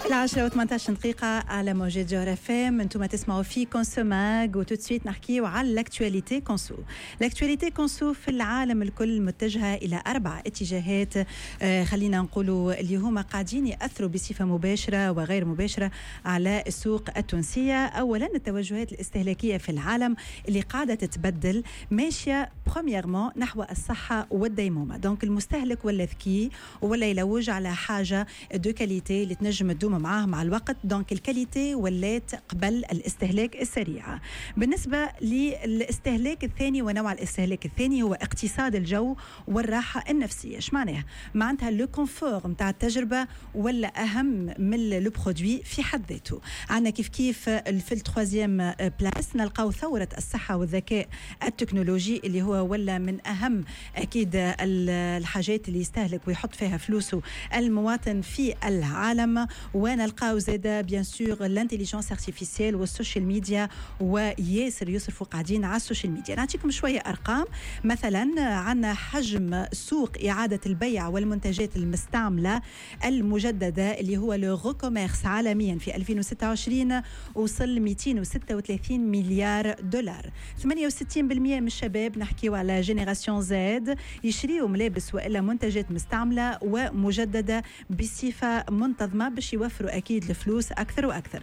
10:18 دقيقة على موجة جوهر اف ام. انتم تسمعوا في كونسوماج وتو سويت نحكيو على لاكتواليتي كونسو. لاكتواليتي كونسو في العالم الكل متجهة إلى 4 اتجاهات، خلينا نقولوا اللي هما قاعدين يأثروا بصفة مباشرة وغير مباشرة على السوق التونسية. أولا التوجهات الاستهلاكية في العالم اللي قاعدة تتبدل، ماشية برومييرمون نحو الصحة والديمومة. دونك المستهلك ولا ذكي ولا يلوج على حاجة دو كاليتي اللي تنجم تدوم معاه مع الوقت. دونك الكاليتي ولات قبل الاستهلاك السريع. بالنسبة للاستهلاك الثاني ونوع الاستهلاك الثاني هو اقتصاد الجو والراحة النفسية. اش معناها؟ معناتها لو كونفور نتاع التجربة ولا أهم من لو برودوي في حد ذاته. عندنا كيف في التروازيام بلاس نلقاو ثورة الصحة والذكاء التكنولوجي اللي هو ولا من أهم أكيد الحاجات اللي يستهلك ويحط فيها فلوسه المواطن في العالم. ونلقاو زادا بيان سور الانتيليجنس ارتيفيسيال والسوشيال ميديا، وياسر يصرفوا قاعدين على السوشيال ميديا. نعطيكم شوية أرقام. مثلا عندنا حجم سوق إعادة البيع والمنتجات المستعملة المجددة اللي هو لو غوكوميرس عالميا في 2026 وصل 236 مليار دولار. 68% من الشباب نحكيو على جينيراسيون زاد يشريوا ملابس وإلا منتجات مستعملة ومجددة بصفة منتظمة باش يوفروا أكيد الفلوس أكثر وأكثر.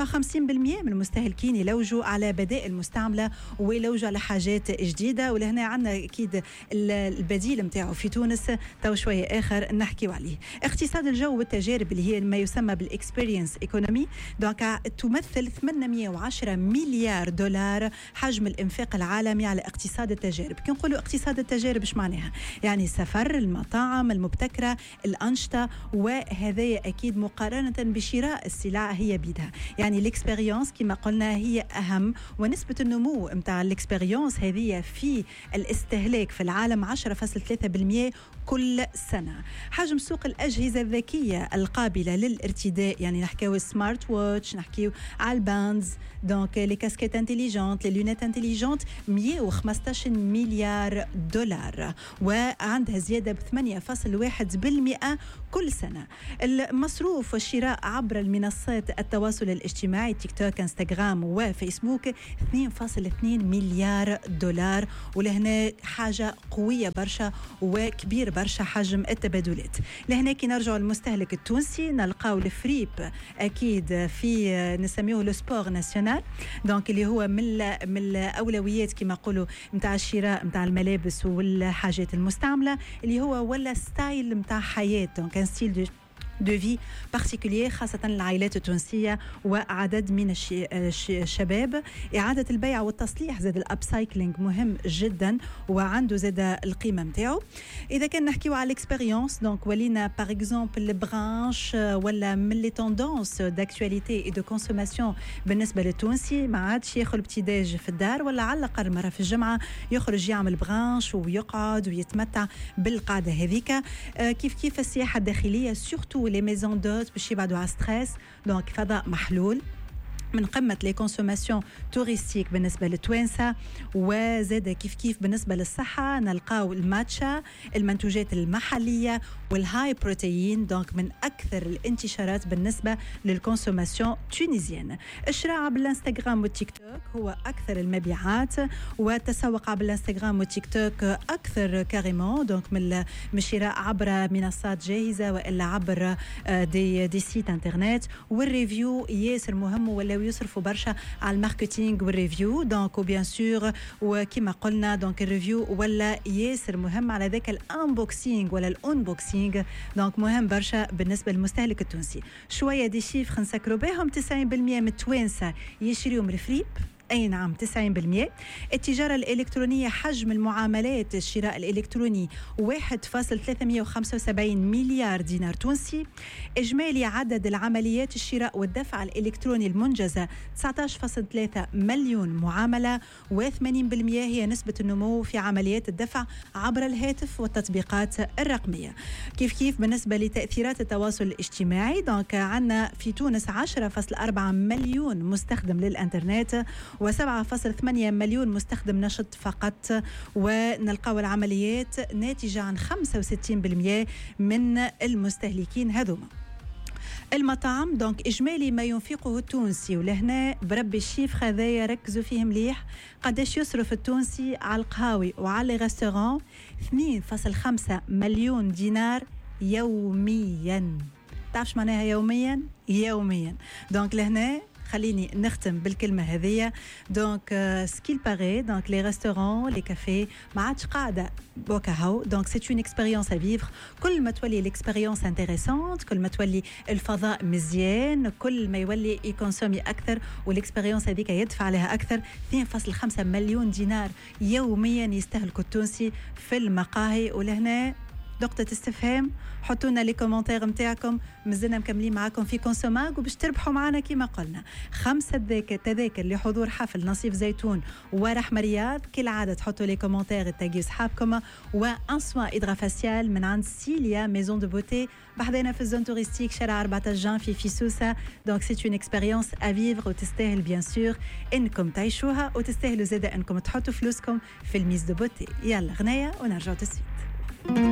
54% من المستهلكين يلوجوا على بدائل مستعملة ويلوجوا على حاجات جديدة. ولهنا عندنا أكيد البديل متاعه في تونس تو شوية آخر نحكيو عليه. اقتصاد الجو والتجارب اللي هي ما يسمى بالإكسبيرينس إيكونومي، دونك تمثل 810 مليار دولار حجم الإنفاق العالمي على اقتصاد التجارب. كي نقولوا اقتصاد التجارب ايش معناها؟ يعني السفر، المطاعم المبتكرة، الأنشطة، وهذا أكيد مقارنة بشراء السلع هي بيدها. يعني الإكسبيرينس كما قلنا هي أهم، ونسبة النمو متاع الإكسبيرينس هذه في الاستهلاك في العالم 10.3% كل سنة. حجم سوق الأجهزة الذكية القابلة للارتداء، يعني نحكيو سمارت واتش، نحكيو على الباندز، دونك لي كاسكيت انتيليجنت، لي لونيت انتيليجنت، 115 مليار دولار، وعندها زيادة ب 8.1% كل سنة. المصروف والشراء عبر المنصات التواصل الاجتماعي تيك توك، انستغرام وفيسبوك 2.2 مليار دولار، ولهنا حاجة قوية برشا وكبير برشا حجم التبادلات. لهنا كي نرجع المستهلك التونسي نلقاو الفريب أكيد في نسميه لو سبور ناسيونال، دونك اللي هو من الأولويات كما نقولوا متاع الشراء متاع الملابس والحاجات المستعملة، اللي هو ولا ستايل متاع حياة، دونك ان ستيل دو في بارتيكولير خاصة العائلات التونسية وعدد من الشباب. إعادة البيع والتصليح زاد الأبسايكلينج مهم جدا وعنده زاد القيمة متاعه. إذا كان نحكيو على الإكسبيرينس، دونك ولينا باغ اكزومبل البرانش ولا من لي توندونس داكتواليتي اي دو كونسوماسيون بالنسبة للتونسي، ما عادش ياخذ ابتداج في الدار، ولا على الأقل مرة في الجمعة يخرج يعمل برانش ويقعد ويتمتع بالقعدة هذيك. كيف السياحة الداخلية سورتو لي ميزون دوت باش يبعدوا على ستريس، دونك فضاء محلول من قمة لي كونسوماسيون توريستيك بالنسبة للتوانسة. وزاد كيف بالنسبة للصحة نلقاو الماتشا، المنتوجات المحلية والهاي بروتين، دونك من أكثر الانتشارات بالنسبة للكونسوماسيون تونيزيان. الشراء عبر الانستغرام والتيك توك هو أكثر المبيعات، والتسوق عبر الانستغرام والتيك توك أكثر كاريمون، دونك من الشراء عبر منصات جاهزة وإلا عبر دي سيت انترنت. والريفيو ياسر مهم، ولا ويصرفوا برشا على الماركتينج والريفيو، دونك وبيان سور وكما قلنا دونك الريفيو ولا ياسر مهم على ذاك الانبوكسينج ولا الانبوكسينج، دونك مهم برشا بالنسبه للمستهلك التونسي. شويه دي شيفر نسكروا بهم. 90% من التوانسه يشريوا من الفريب، أي نعم 90%. التجارة الإلكترونية حجم المعاملات الشراء الإلكتروني 1.375 مليار دينار تونسي. إجمالي عدد العمليات الشراء والدفع الإلكتروني المنجزة 19.3 مليون معاملة، و80% هي نسبة النمو في عمليات الدفع عبر الهاتف والتطبيقات الرقمية. كيف بالنسبة لتأثيرات التواصل الاجتماعي، دونك عنا في تونس 10.4 مليون مستخدم للإنترنت و7.8 مليون مستخدم نشط فقط، ونلقاو العمليات ناتجة عن 65% من المستهلكين هذوما. المطعم دونك إجمالي ما ينفقه التونسي، ولهنا بربي الشيف هذايا ركزوا فيه مليح. قداش يصرف التونسي على القهاوي وعلى الريستوران؟ 2.5 مليون دينار يوميا. تعرفش معناها يوميا؟ يوميا. دونك لهنا خليني نختم بالكلمه هذه. دونك سكيل باغي دونك لي ريستورون لي كافي ما عادش قاعده بوكاهو. دونك سي اون اكسبيريونس ا فيفر. كل ما تولي الاكسبيريونس انتريسونت، كل ما تولي الفضاء مزيان، كل ما يولي يكونسومي اكثر والاكسبيريونس هذيك يدفع عليها اكثر. 2.5 مليون دينار يوميا يستهلكوا التونسي في المقاهي. ولهنا نقطة استفهام، حطوا لنا لي كومنتير نتاعكم. مازلنا مكملين معاكم في كونسوماغ وباش تربحوا معنا كما قلنا 5 تذاكر لحضور حفل نصيف زيتون ورحمة رياض. كالعادة تحطوا لي كومنتير تاجيو صحابكم. وان سوان إدرافاسيال من عند سيليا ميزون دو بوتي بحذانا في الزون توريستيك شارع 14 جان في فيسوسة. دونك سي اون اكسبيريونس ا فيفر وتستاهل بيان سور انكم تعيشوها، وتستاهلوا زاده انكم تحطوا فلوسكم في الميز دو بوتي. يلا غنايه ونرجعوا تسويت.